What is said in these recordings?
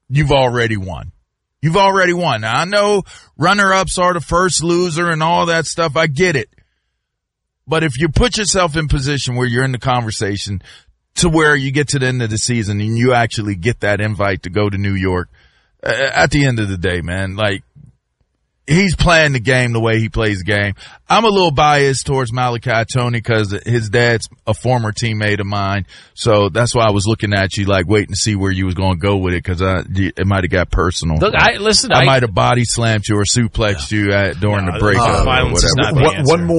you've already won. You've already won. Now, I know runner-ups are the first loser and all that stuff. I get it. But if you put yourself in position where you're in the conversation to where you get to the end of the season and you actually get that invite to go to New York, at the end of the day, man, like, he's playing the game the way he plays the game. I'm a little biased towards Malachi Tony because his dad's a former teammate of mine. So that's why I was looking at you like waiting to see where you was going to go with it because it might have got personal. Look, I might have body slammed you or suplexed you during the breakup or whatever.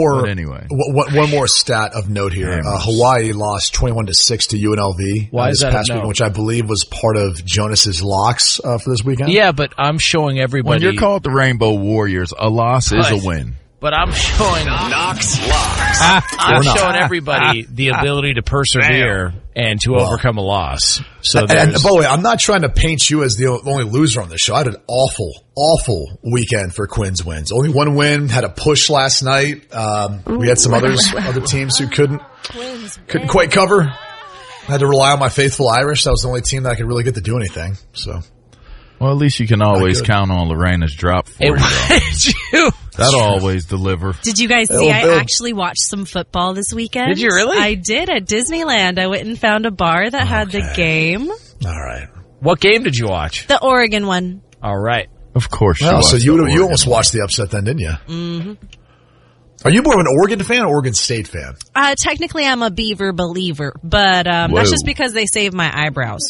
One more stat of note here. Hawaii lost 21-6 to UNLV this past weekend, which I believe was part of Jonas's locks for this weekend. Yeah, but I'm showing everybody. When you're called the Rainbow Warriors, a loss is a win. But I'm showing Knox locks. I'm showing everybody the ability to persevere and to overcome a loss. So, and by the way, I'm not trying to paint you as the only loser on this show. I had an awful weekend for Quinn's wins. Only one win. Had a push last night. We had some other teams who couldn't quite cover. I had to rely on my faithful Irish. That was the only team that I could really get to do anything. So. Well, at least you can always count on Lorena's drop for you. That'll always deliver. Did you guys see I actually watched some football this weekend? Did you really? I did at Disneyland. I went and found a bar that had the game. All right. What game did you watch? The Oregon one. All right. Of course. So you almost watched the upset then, didn't you? Mm-hmm. Are you more of an Oregon fan or Oregon State fan? Technically, I'm a Beaver believer, but that's just because they saved my eyebrows.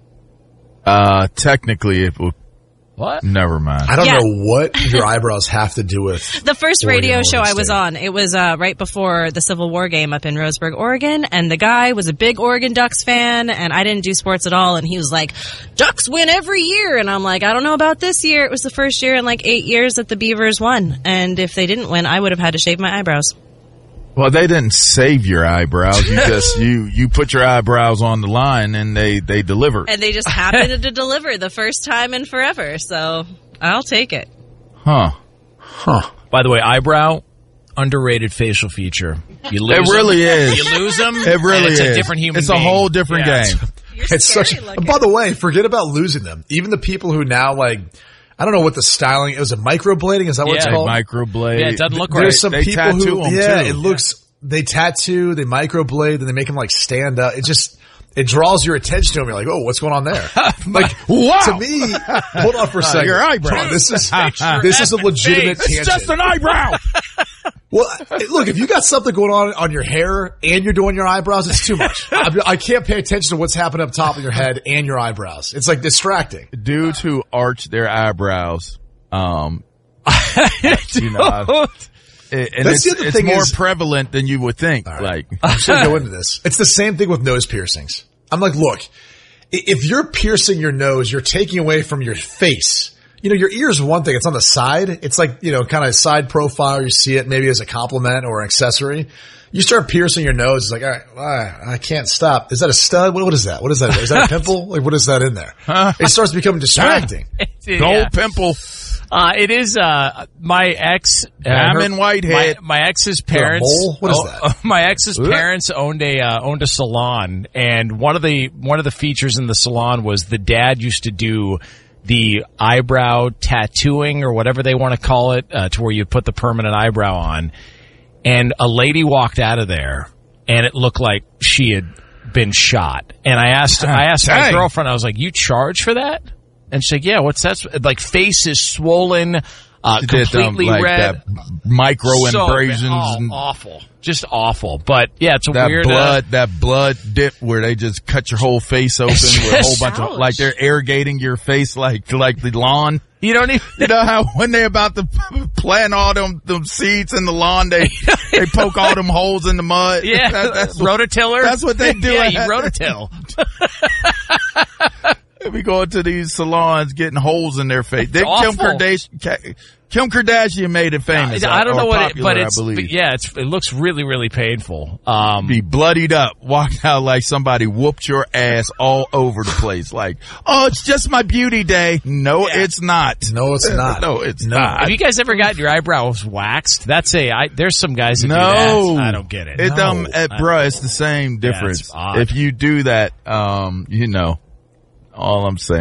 Technically, it would. What? Never mind. I don't know what your eyebrows have to do with the first radio show I was on. It was right before the Civil War game up in Roseburg, Oregon, and the guy was a big Oregon Ducks fan, and I didn't do sports at all, and he was like, Ducks win every year, and I'm like, I don't know about this year. It was the first year in like 8 years that the Beavers won, and if they didn't win, I would have had to shave my eyebrows. Well, they didn't save your eyebrows. You just you put your eyebrows on the line and they delivered. And they just happened to deliver the first time in forever. So I'll take it. Huh. By the way, eyebrow, underrated facial feature. You lose it really is. You lose them. It really is. It's a different human. It's being. A whole different game. It's such. By the way, forget about losing them. Even the people who now like. I don't know what the styling. It was a microblading. Is that what it's called? Microblade. Yeah, it doesn't look right. There's some they people who, it looks. They tattoo, they microblade, and they make them like stand up. It draws your attention to them. You're like, oh, what's going on there? Like, wow. To me, hold on for a second. Your eyebrow. This is a legitimate tangent. It's just an eyebrow. Well, look, if you got something going on your hair and you're doing your eyebrows, it's too much. I can't pay attention to what's happening up top of your head and your eyebrows. It's like distracting. Dudes who arch their eyebrows, That's the other it's thing more prevalent than you would think. Right. Like, I'm just gonna go into this. It's the same thing with nose piercings. I'm like, look, if you're piercing your nose, you're taking away from your face. You know, your ear's one thing. It's on the side. It's like, kind of side profile. You see it maybe as a compliment or an accessory. You start piercing your nose. It's like, all right, I can't stop. Is that a stud? What is that? What is that? Is that a pimple? Like, what is that in there? It starts becoming distracting. Gold pimple. It is my ex. I'm Whitehead. My ex's parents. Mole? What is that? My ex's parents owned a salon, and one of the features in the salon was the dad used to do the eyebrow tattooing or whatever they want to call it, to where you put the permanent eyebrow on. And a lady walked out of there, and it looked like she had been shot. And I asked my girlfriend, I was like, "You charge for that?" And she's like, "Yeah, what's that?" Like, face is swollen, completely red. That micro abrasions. Awful. Just awful. But yeah, it's that blood dip where they just cut your whole face open with a whole bunch of, like they're irrigating your face like the lawn. You don't even, you know how when they about to plant all them seeds in the lawn, they poke all them holes in the mud. Yeah. That's rototiller. That's what they do. Yeah, you rototill. We go to these salons getting holes in their face. Kim Kardashian made it famous. I don't know what popular, it, but it looks really, really painful. Be bloodied up, walk out like somebody whooped your ass all over the place. Like, oh, it's just my beauty day. No, it's not. No, it's not. No, it's not. Have you guys ever gotten your eyebrows waxed? There's some guys that do that. I don't get it. Bruh, it's the same difference. If you do that, all I'm saying.